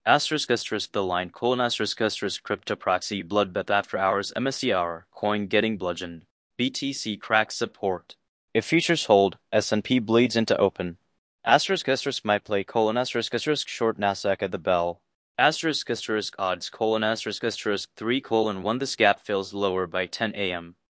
The line, crypto proxy, bloodbath after hours, MSC hour, coin getting bludgeoned. BTC cracks support. If futures hold, S&P bleeds into open. My play, short Nasdaq at the bell. Odds, 3:1 this gap fills lower by 10 a.m.